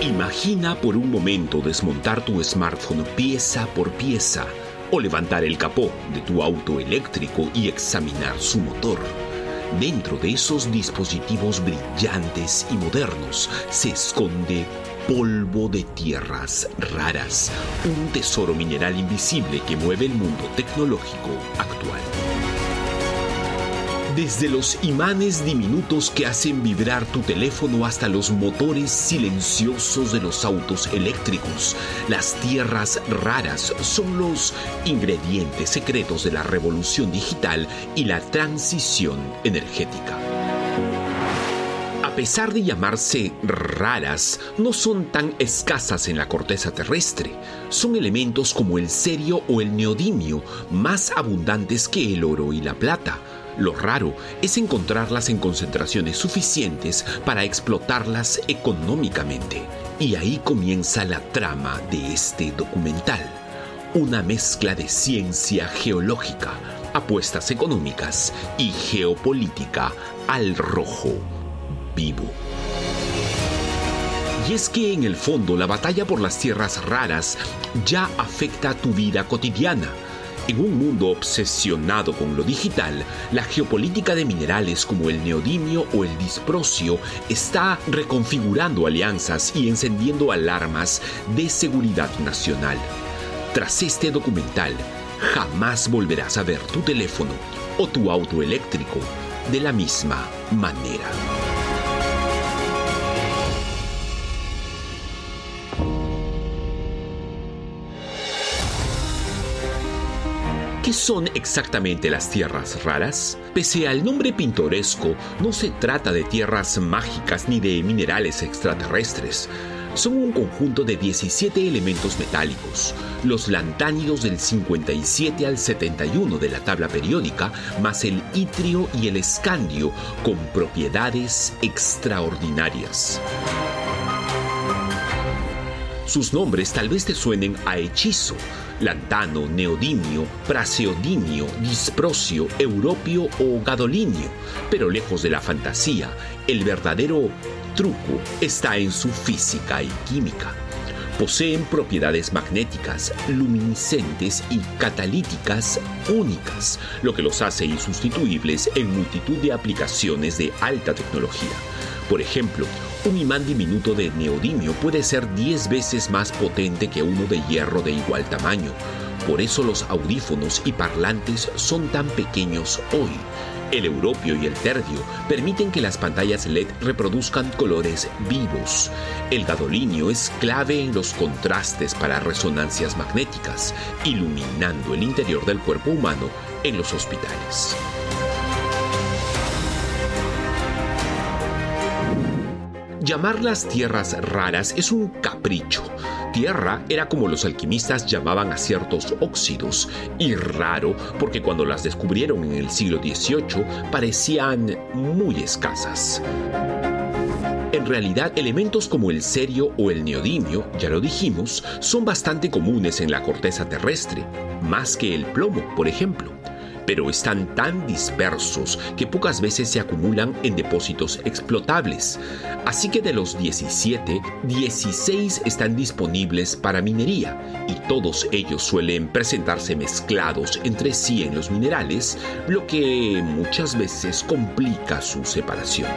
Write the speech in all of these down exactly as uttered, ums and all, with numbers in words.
Imagina por un momento desmontar tu smartphone pieza por pieza o levantar el capó de tu auto eléctrico y examinar su motor. Dentro de esos dispositivos brillantes y modernos se esconde polvo de tierras raras, un tesoro mineral invisible que mueve el mundo tecnológico actual. Desde los imanes diminutos que hacen vibrar tu teléfono hasta los motores silenciosos de los autos eléctricos, las tierras raras son los ingredientes secretos de la revolución digital y la transición energética. A pesar de llamarse raras, no son tan escasas en la corteza terrestre. Son elementos como el cerio o el neodimio, más abundantes que el oro y la plata. Lo raro es encontrarlas en concentraciones suficientes para explotarlas económicamente. Y ahí comienza la trama de este documental. Una mezcla de ciencia geológica, apuestas económicas y geopolítica al rojo vivo. Y es que en el fondo la batalla por las tierras raras ya afecta a tu vida cotidiana. En un mundo obsesionado con lo digital, la geopolítica de minerales como el neodimio o el disprosio está reconfigurando alianzas y encendiendo alarmas de seguridad nacional. Tras este documental, jamás volverás a ver tu teléfono o tu auto eléctrico de la misma manera. ¿Qué son exactamente las tierras raras? Pese al nombre pintoresco, no se trata de tierras mágicas ni de minerales extraterrestres. Son un conjunto de diecisiete elementos metálicos, los lantánidos del cincuenta y siete al setenta y uno de la tabla periódica, más el itrio y el escandio, con propiedades extraordinarias. Sus nombres tal vez te suenen a hechizo: lantano, neodimio, praseodimio, disprosio, europio o gadolinio. Pero lejos de la fantasía, el verdadero truco está en su física y química. Poseen propiedades magnéticas, luminiscentes y catalíticas únicas, lo que los hace insustituibles en multitud de aplicaciones de alta tecnología. Por ejemplo, un imán diminuto de neodimio puede ser diez veces más potente que uno de hierro de igual tamaño. Por eso los audífonos y parlantes son tan pequeños hoy. El europio y el terdio permiten que las pantallas L E D reproduzcan colores vivos. El gadolinio es clave en los contrastes para resonancias magnéticas, iluminando el interior del cuerpo humano en los hospitales. Llamar las tierras raras es un capricho. Tierra era como los alquimistas llamaban a ciertos óxidos, y raro porque cuando las descubrieron en el siglo dieciocho parecían muy escasas. En realidad, elementos como el cerio o el neodimio, ya lo dijimos, son bastante comunes en la corteza terrestre, más que el plomo, por ejemplo. Pero están tan dispersos que pocas veces se acumulan en depósitos explotables. Así que de los diecisiete, dieciséis están disponibles para minería, y todos ellos suelen presentarse mezclados entre sí en los minerales, lo que muchas veces complica su separación.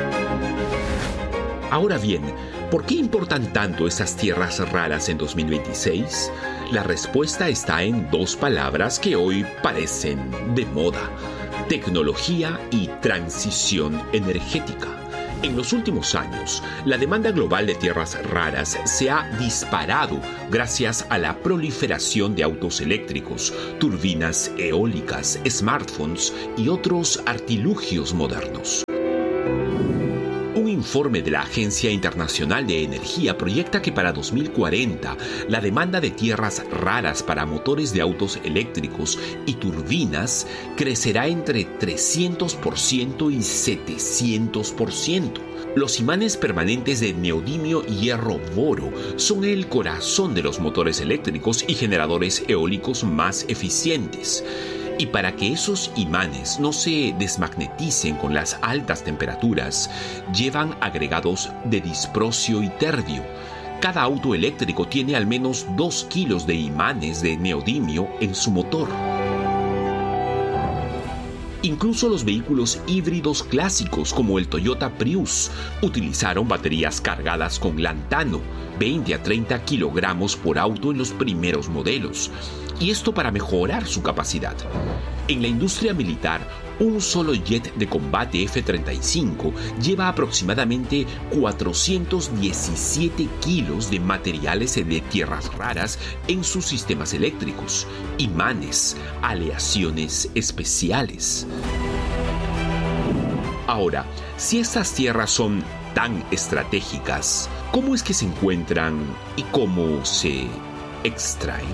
Ahora bien, ¿por qué importan tanto esas tierras raras en dos mil veintiséis? La respuesta está en dos palabras que hoy parecen de moda: tecnología y transición energética. En los últimos años, la demanda global de tierras raras se ha disparado gracias a la proliferación de autos eléctricos, turbinas eólicas, smartphones y otros artilugios modernos. Un informe de la Agencia Internacional de Energía proyecta que para dos mil cuarenta la demanda de tierras raras para motores de autos eléctricos y turbinas crecerá entre trescientos por ciento y setecientos por ciento. Los imanes permanentes de neodimio y hierro-boro son el corazón de los motores eléctricos y generadores eólicos más eficientes. Y para que esos imanes no se desmagneticen con las altas temperaturas, llevan agregados de disprosio y terdio, Cada auto eléctrico tiene al menos dos kilos de imanes de neodimio en su motor. Incluso los vehículos híbridos clásicos como el Toyota Prius utilizaron baterías cargadas con lantano, veinte a treinta kilogramos por auto en los primeros modelos, y esto para mejorar su capacidad. En la industria militar, un solo jet de combate F treinta y cinco lleva aproximadamente cuatrocientos diecisiete kilos de materiales de tierras raras en sus sistemas eléctricos, imanes, aleaciones especiales. Ahora, si estas tierras son tan estratégicas, ¿cómo es que se encuentran y cómo se extraen?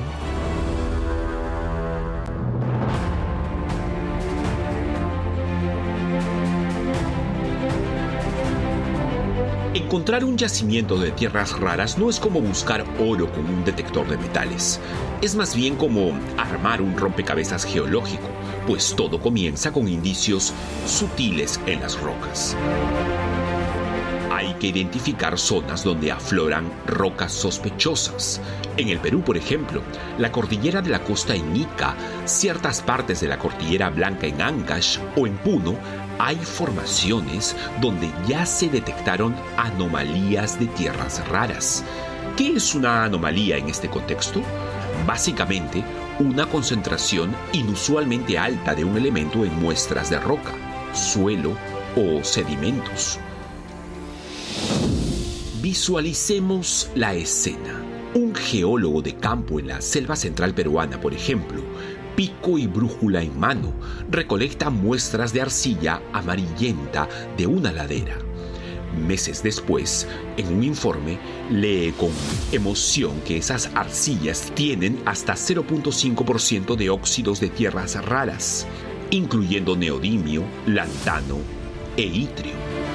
Encontrar un yacimiento de tierras raras no es como buscar oro con un detector de metales. Es más bien como armar un rompecabezas geológico, pues todo comienza con indicios sutiles en las rocas. Hay que identificar zonas donde afloran rocas sospechosas. En el Perú, por ejemplo, la cordillera de la costa en Ica, ciertas partes de la cordillera Blanca en Ancash o en Puno, hay formaciones donde ya se detectaron anomalías de tierras raras. ¿Qué es una anomalía en este contexto? Básicamente, una concentración inusualmente alta de un elemento en muestras de roca, suelo o sedimentos. Visualicemos la escena. Un geólogo de campo en la selva central peruana, por ejemplo, pico y brújula en mano, recolecta muestras de arcilla amarillenta de una ladera. Meses después, en un informe, lee con emoción que esas arcillas tienen hasta cero punto cinco por ciento de óxidos de tierras raras, incluyendo neodimio, lantano e itrio.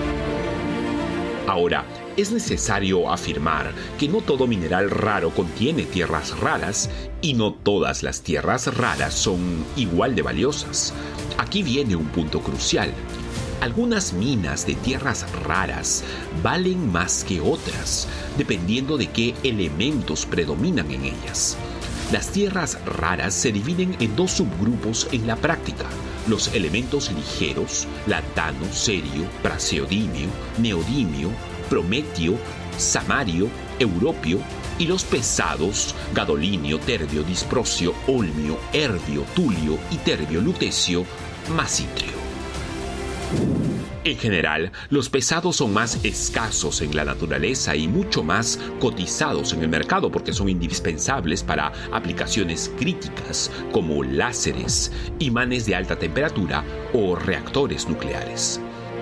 Ahora, es necesario afirmar que no todo mineral raro contiene tierras raras y no todas las tierras raras son igual de valiosas. Aquí viene un punto crucial. Algunas minas de tierras raras valen más que otras, dependiendo de qué elementos predominan en ellas. Las tierras raras se dividen en dos subgrupos en la práctica: los elementos ligeros, lantano, cerio, praseodimio, neodimio, prometio, samario, europio, y los pesados, gadolinio, terbio, disprosio, olmio, erbio, tulio, iterbio, lutecio, más itrio. En general, los pesados son más escasos en la naturaleza y mucho más cotizados en el mercado porque son indispensables para aplicaciones críticas como láseres, imanes de alta temperatura o reactores nucleares.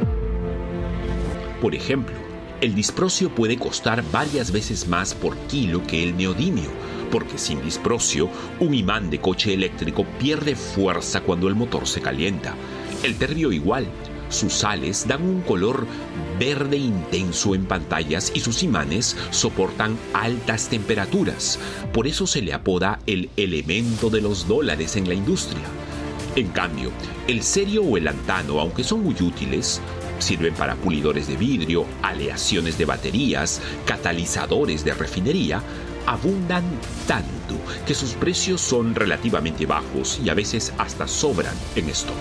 Por ejemplo, el disprosio puede costar varias veces más por kilo que el neodimio, porque sin disprosio, un imán de coche eléctrico pierde fuerza cuando el motor se calienta. El terbio igual. Sus sales dan un color verde intenso en pantallas y sus imanes soportan altas temperaturas. Por eso se le apoda el elemento de los dólares en la industria. En cambio, el cerio o el lantano, aunque son muy útiles, sirven para pulidores de vidrio, aleaciones de baterías, catalizadores de refinería, abundan tanto que sus precios son relativamente bajos y a veces hasta sobran en stock.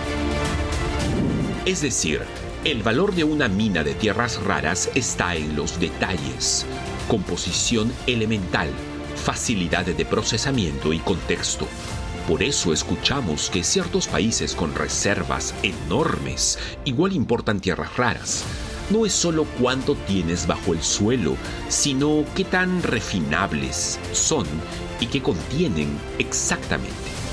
Es decir, el valor de una mina de tierras raras está en los detalles: composición elemental, facilidad de procesamiento y contexto. Por eso escuchamos que ciertos países con reservas enormes igual importan tierras raras. No es solo cuánto tienes bajo el suelo, sino qué tan refinables son y qué contienen exactamente.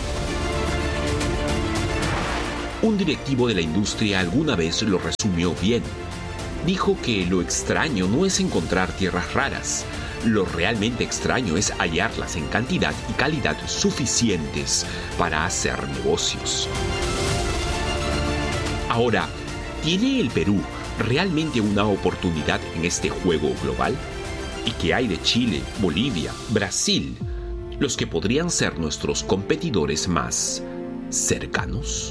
Un directivo de la industria alguna vez lo resumió bien. Dijo que lo extraño no es encontrar tierras raras. Lo realmente extraño es hallarlas en cantidad y calidad suficientes para hacer negocios. Ahora, ¿tiene el Perú realmente una oportunidad en este juego global? ¿Y qué hay de Chile, Bolivia, Brasil, los que podrían ser nuestros competidores más cercanos?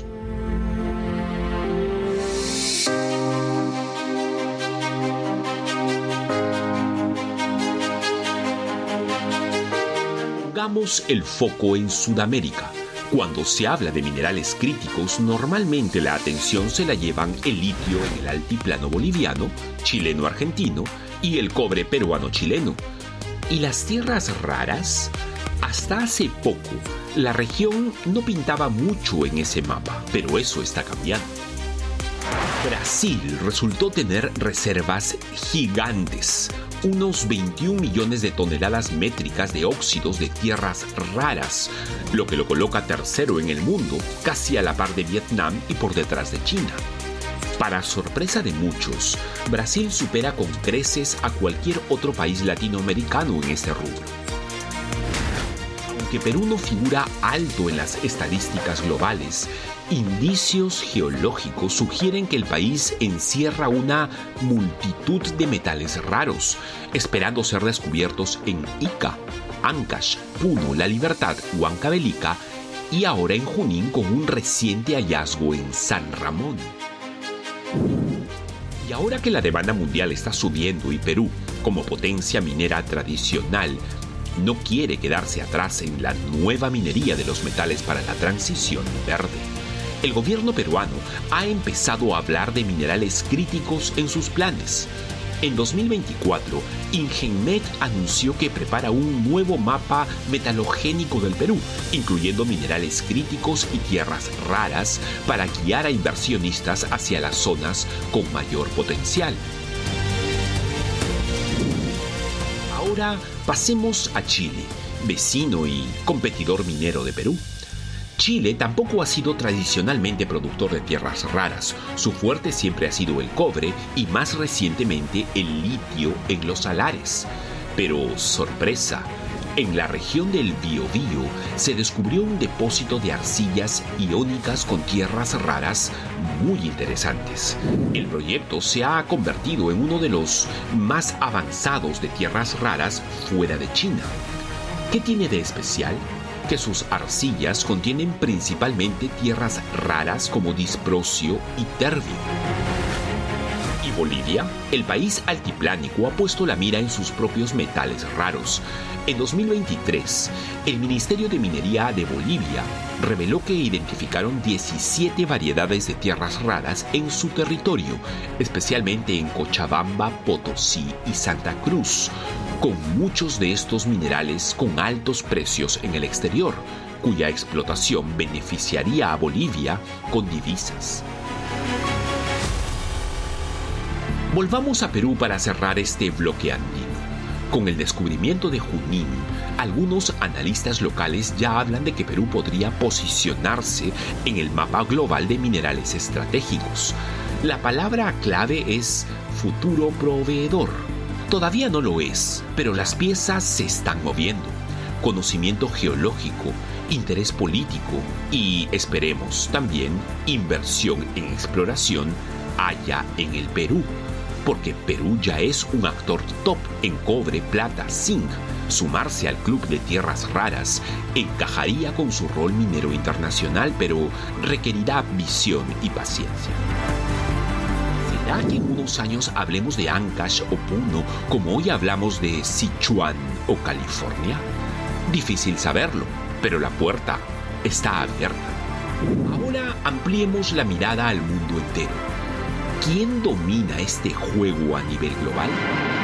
Pongamos el foco en Sudamérica. Cuando se habla de minerales críticos, normalmente la atención se la llevan el litio en el altiplano boliviano, chileno-argentino y el cobre peruano-chileno. ¿Y las tierras raras? Hasta hace poco, la región no pintaba mucho en ese mapa, pero eso está cambiando. Brasil resultó tener reservas gigantes, unos veintiún millones de toneladas métricas de óxidos de tierras raras, lo que lo coloca tercero en el mundo, casi a la par de Vietnam y por detrás de China. Para sorpresa de muchos, Brasil supera con creces a cualquier otro país latinoamericano en este rubro. Aunque Perú no figura alto en las estadísticas globales, indicios geológicos sugieren que el país encierra una multitud de metales raros, esperando ser descubiertos en Ica, Ancash, Puno, La Libertad, Huancavelica y ahora en Junín con un reciente hallazgo en San Ramón. Y ahora que la demanda mundial está subiendo y Perú, como potencia minera tradicional, no quiere quedarse atrás en la nueva minería de los metales para la transición verde, el gobierno peruano ha empezado a hablar de minerales críticos en sus planes. En dos mil veinticuatro, Ingenmet anunció que prepara un nuevo mapa metalogénico del Perú, incluyendo minerales críticos y tierras raras para guiar a inversionistas hacia las zonas con mayor potencial. Ahora pasemos a Chile, vecino y competidor minero de Perú. Chile tampoco ha sido tradicionalmente productor de tierras raras. Su fuerte siempre ha sido el cobre y más recientemente el litio en los salares. Pero, sorpresa, en la región del Biobío se descubrió un depósito de arcillas iónicas con tierras raras muy interesantes. El proyecto se ha convertido en uno de los más avanzados de tierras raras fuera de China. ¿Qué tiene de especial? Que sus arcillas contienen principalmente tierras raras como disprosio y terbio. ¿Y Bolivia? El país altiplánico ha puesto la mira en sus propios metales raros. En dos mil veintitrés, el Ministerio de Minería de Bolivia reveló que identificaron diecisiete variedades de tierras raras en su territorio, especialmente en Cochabamba, Potosí y Santa Cruz, con muchos de estos minerales con altos precios en el exterior, cuya explotación beneficiaría a Bolivia con divisas. Volvamos a Perú para cerrar este bloque andino. Con el descubrimiento de Junín, algunos analistas locales ya hablan de que Perú podría posicionarse en el mapa global de minerales estratégicos. La palabra clave es futuro proveedor. Todavía no lo es, pero las piezas se están moviendo. Conocimiento geológico, interés político y, esperemos, también inversión en exploración haya en el Perú. Porque Perú ya es un actor top en cobre, plata, zinc. Sumarse al club de tierras raras encajaría con su rol minero internacional, pero requerirá visión y paciencia. ¿Será que en unos años hablemos de Ancash o Puno como hoy hablamos de Sichuan o California? Difícil saberlo, pero la puerta está abierta. Ahora ampliemos la mirada al mundo entero. ¿Quién domina este juego a nivel global?